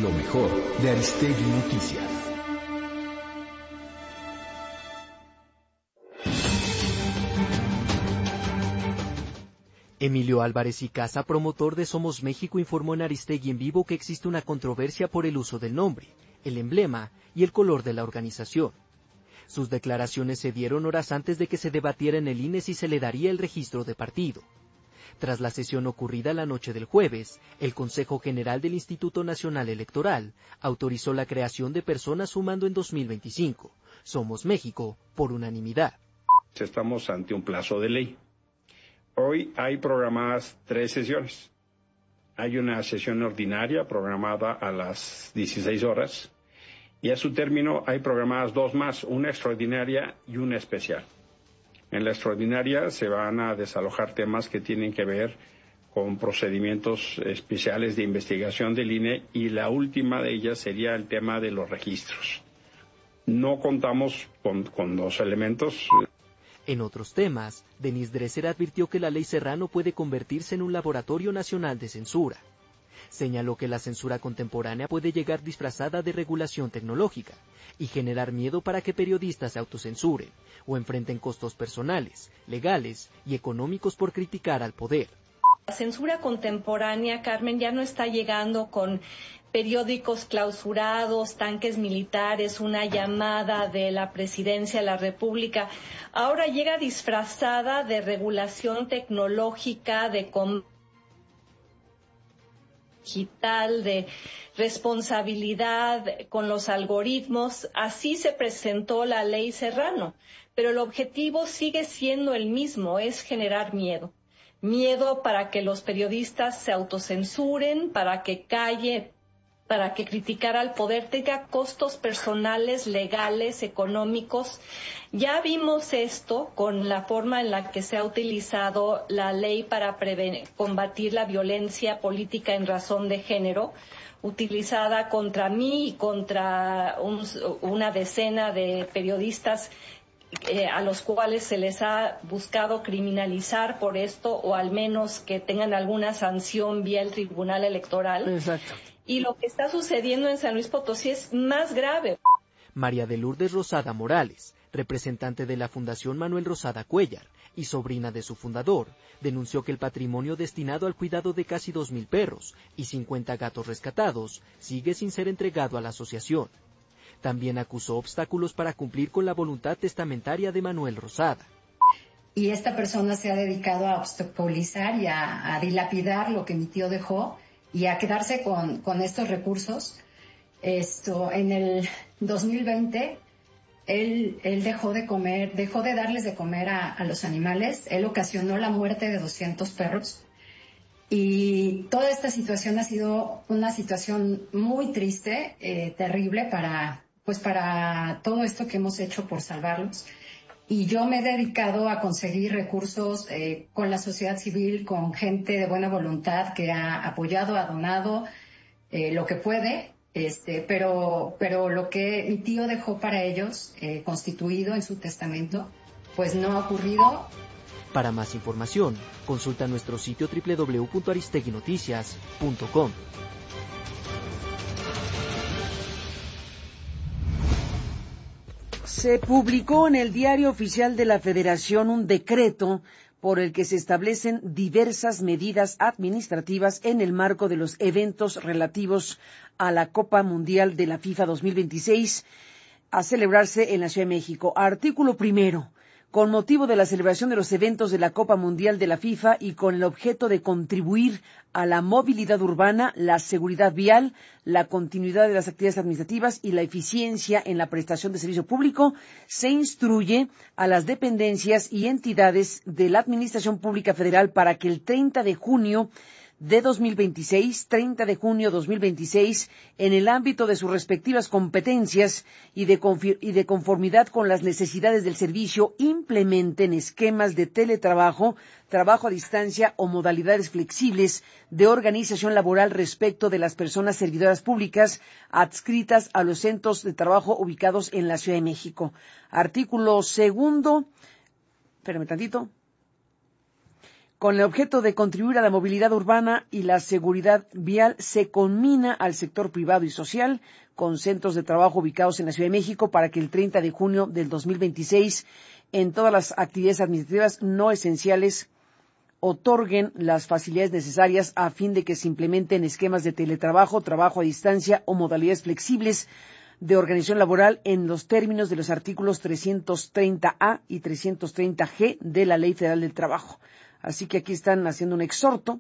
Lo mejor de Aristegui Noticias. Emilio Álvarez y Casa, promotor de Somos México, informó en Aristegui en Vivo que existe una controversia por el uso del nombre, el emblema y el color de la organización. Sus declaraciones se dieron horas antes de que se debatiera en el INE si se le daría el registro de partido. Tras la sesión ocurrida la noche del jueves, el Consejo General del Instituto Nacional Electoral autorizó la creación de personas sumando en 2025. Somos México, por unanimidad. Estamos ante un plazo de ley. Hoy hay programadas 3 sesiones. Hay una sesión ordinaria programada a las 16 horas y a su término hay programadas 2 más, una extraordinaria y una especial. En la extraordinaria se van a desalojar temas que tienen que ver con procedimientos especiales de investigación del INE y la última de ellas sería el tema de los registros. No contamos con 2 elementos. En otros temas, Denise Dresser advirtió que la ley Serrano puede convertirse en un laboratorio nacional de censura. Señaló que la censura contemporánea puede llegar disfrazada de regulación tecnológica y generar miedo para que periodistas se autocensuren o enfrenten costos personales, legales y económicos por criticar al poder. La censura contemporánea, Carmen, ya no está llegando con periódicos clausurados, tanques militares, una llamada de la Presidencia de la República. Ahora llega disfrazada de regulación tecnológica, de digital, de responsabilidad con los algoritmos. Así se presentó la ley Serrano, pero el objetivo sigue siendo el mismo, es generar miedo. Miedo para que los periodistas se autocensuren, para que callen, para que criticar al poder tenga costos personales, legales, económicos. Ya vimos esto con la forma en la que se ha utilizado la ley para combatir la violencia política en razón de género, utilizada contra mí y contra una decena de periodistas a los cuales se les ha buscado criminalizar por esto o al menos que tengan alguna sanción vía el Tribunal Electoral. Exacto. Y lo que está sucediendo en San Luis Potosí es más grave. María de Lourdes Rosada Morales, representante de la Fundación Manuel Rosada Cuéllar y sobrina de su fundador, denunció que el patrimonio destinado al cuidado de casi 2,000 perros y 50 gatos rescatados sigue sin ser entregado a la asociación. También acusó obstáculos para cumplir con la voluntad testamentaria de Manuel Rosada. Y esta persona se ha dedicado a obstaculizar y a dilapidar lo que mi tío dejó y a quedarse con estos recursos. En el 2020, él dejó de darles de comer a los animales. Él ocasionó la muerte de 200 perros. Y toda esta situación ha sido una situación muy triste, terrible para todo esto que hemos hecho por salvarlos. Y yo me he dedicado a conseguir recursos con la sociedad civil, con gente de buena voluntad que ha apoyado, ha donado lo que puede, pero lo que mi tío dejó para ellos, constituido en su testamento, pues no ha ocurrido. Para más información, consulta nuestro sitio www.aristeguinoticias.com. Se publicó en el Diario Oficial de la Federación un decreto por el que se establecen diversas medidas administrativas en el marco de los eventos relativos a la Copa Mundial de la FIFA 2026 a celebrarse en la Ciudad de México. Artículo 1. Con motivo de la celebración de los eventos de la Copa Mundial de la FIFA y con el objeto de contribuir a la movilidad urbana, la seguridad vial, la continuidad de las actividades administrativas y la eficiencia en la prestación de servicio público, se instruye a las dependencias y entidades de la Administración Pública Federal para que el 30 de junio de 2026, en el ámbito de sus respectivas competencias y de conformidad con las necesidades del servicio, implementen esquemas de teletrabajo, trabajo a distancia o modalidades flexibles de organización laboral respecto de las personas servidoras públicas adscritas a los centros de trabajo ubicados en la Ciudad de México. Artículo 2. Con el objeto de contribuir a la movilidad urbana y la seguridad vial, se conmina al sector privado y social con centros de trabajo ubicados en la Ciudad de México para que el 30 de junio del 2026, en todas las actividades administrativas no esenciales, otorguen las facilidades necesarias a fin de que se implementen esquemas de teletrabajo, trabajo a distancia o modalidades flexibles de organización laboral en los términos de los artículos 330A y 330G de la Ley Federal del Trabajo. Así que aquí están haciendo un exhorto,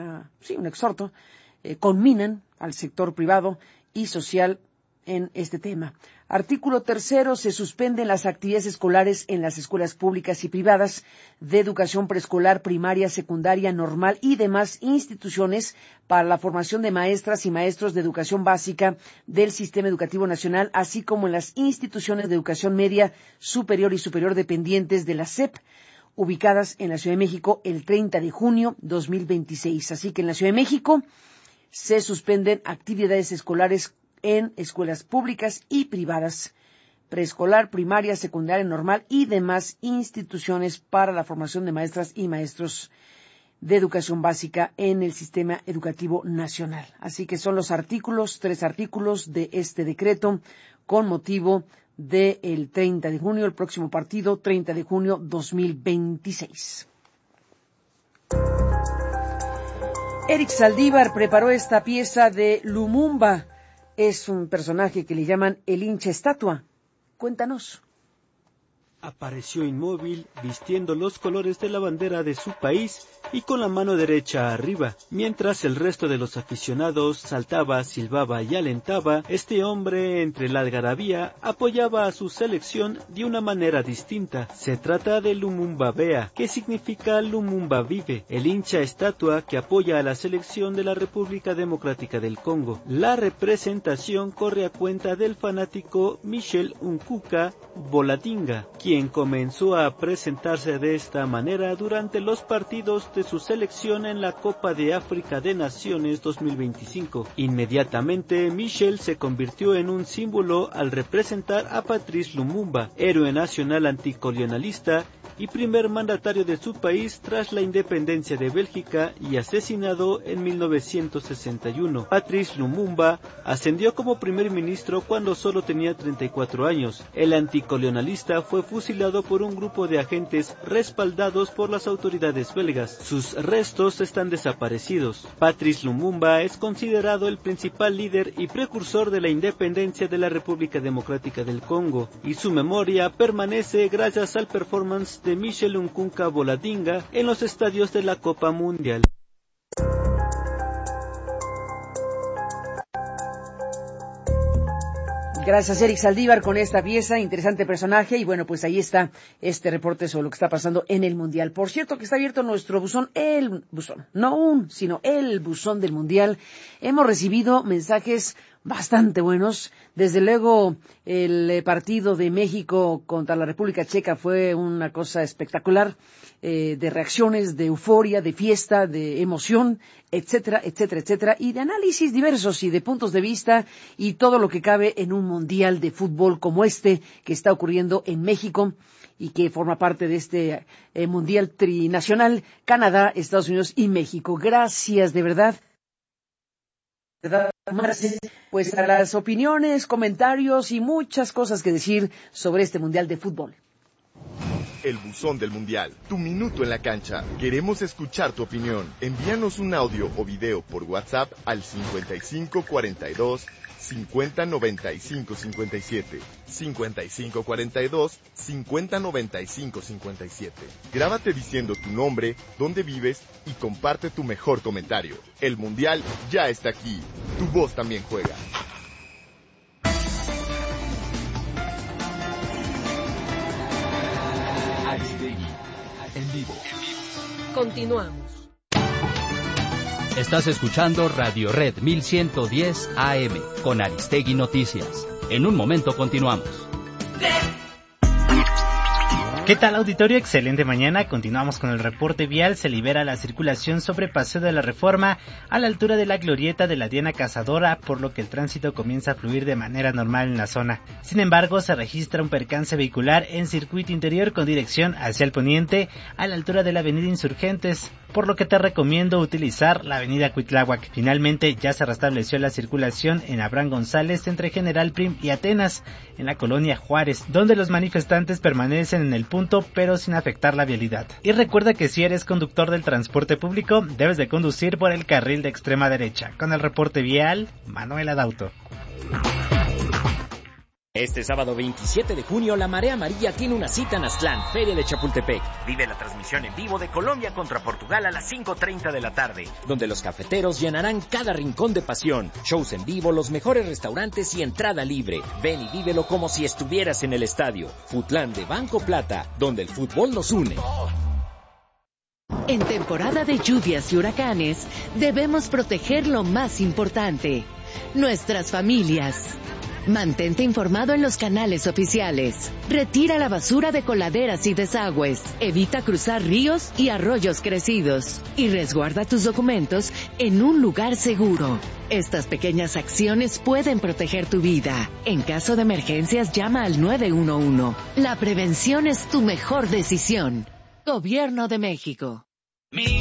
conminan al sector privado y social en este tema. Artículo 3, se suspenden las actividades escolares en las escuelas públicas y privadas de educación preescolar, primaria, secundaria, normal y demás instituciones para la formación de maestras y maestros de educación básica del Sistema Educativo Nacional, así como en las instituciones de educación media, superior y superior dependientes de la SEP, ubicadas en la Ciudad de México el 30 de junio 2026. Así que en la Ciudad de México se suspenden actividades escolares en escuelas públicas y privadas, preescolar, primaria, secundaria, normal y demás instituciones para la formación de maestras y maestros de educación básica en el Sistema Educativo Nacional. Así que son los 3 artículos de este decreto con motivo del 30 de junio, el próximo partido, 30 de junio 2026. Eric Saldívar preparó esta pieza de Lumumba. Es un personaje que le llaman el hincha estatua. Cuéntanos. Apareció inmóvil, vistiendo los colores de la bandera de su país y con la mano derecha arriba. Mientras el resto de los aficionados saltaba, silbaba y alentaba, este hombre, entre la algarabía, apoyaba a su selección de una manera distinta. Se trata de Lumumba Bea, que significa Lumumba vive, el hincha estatua que apoya a la selección de la República Democrática del Congo. La representación corre a cuenta del fanático Michel Nkuka Boladinga, quien comenzó a presentarse de esta manera durante los partidos de su selección en la Copa de África de Naciones 2025. Inmediatamente, Michel se convirtió en un símbolo al representar a Patrice Lumumba, héroe nacional anticolonialista y primer mandatario de su país tras la independencia de Bélgica y asesinado en 1961. Patrice Lumumba ascendió como primer ministro cuando solo tenía 34 años. El anticolonialista fue fusilado por un grupo de agentes respaldados por las autoridades belgas. Sus restos están desaparecidos. Patrice Lumumba es considerado el principal líder y precursor de la independencia de la República Democrática del Congo, y su memoria permanece gracias al performance de Michel Nkuka Boladinga en los estadios de la Copa Mundial. Gracias, Eric Saldívar, con esta pieza, interesante personaje, y bueno, pues ahí está este reporte sobre lo que está pasando en el Mundial. Por cierto, que está abierto nuestro buzón, el buzón del Mundial. Hemos recibido mensajes bastante buenos. Desde luego, el partido de México contra la República Checa fue una cosa espectacular, de reacciones, de euforia, de fiesta, de emoción, etcétera, etcétera, etcétera, y de análisis diversos y de puntos de vista y todo lo que cabe en un mundial de fútbol como este que está ocurriendo en México y que forma parte de este mundial trinacional, Canadá, Estados Unidos y México. Gracias, de verdad. Pues a las opiniones, comentarios y muchas cosas que decir sobre este mundial de fútbol. El buzón del mundial, tu minuto en la cancha. Queremos escuchar tu opinión. Envíanos un audio o video por WhatsApp al 5542 5095 57. 5542 5095 57. Grábate diciendo tu nombre, dónde vives y comparte tu mejor comentario. El mundial ya está aquí. Tu voz también juega. En vivo. Continuamos. Estás escuchando Radio Red 1110 AM con Aristegui Noticias. En un momento continuamos. ¿Qué tal, auditorio? Excelente mañana. Continuamos con el reporte vial. Se libera la circulación sobre Paseo de la Reforma a la altura de la glorieta de la Diana Cazadora, por lo que el tránsito comienza a fluir de manera normal en la zona. Sin embargo, se registra un percance vehicular en circuito interior con dirección hacia el poniente a la altura de la Avenida Insurgentes. por lo que te recomiendo utilizar la avenida Cuitláhuac. Finalmente ya se restableció la circulación en Abraham González entre General Prim y Atenas, en la colonia Juárez, donde los manifestantes permanecen en el punto pero sin afectar la vialidad. Y recuerda que si eres conductor del transporte público, debes de conducir por el carril de extrema derecha. Con el reporte vial, Manuel Adauto. Este sábado 27 de junio, la Marea Amarilla tiene una cita en Aztlán, Feria de Chapultepec. Vive la transmisión en vivo de Colombia contra Portugal a las 5:30 de la tarde, donde los cafeteros llenarán cada rincón de pasión. Shows en vivo, los mejores restaurantes y entrada libre. Ven y vívelo como si estuvieras en el estadio. Futlán de Banco Plata, donde el fútbol nos une. En temporada de lluvias y huracanes, debemos proteger lo más importante, nuestras familias. Mantente informado en los canales oficiales. Retira la basura de coladeras y desagües. Evita cruzar ríos y arroyos crecidos. Y resguarda tus documentos en un lugar seguro. Estas pequeñas acciones pueden proteger tu vida. En caso de emergencias, llama al 911. La prevención es tu mejor decisión. Gobierno de México.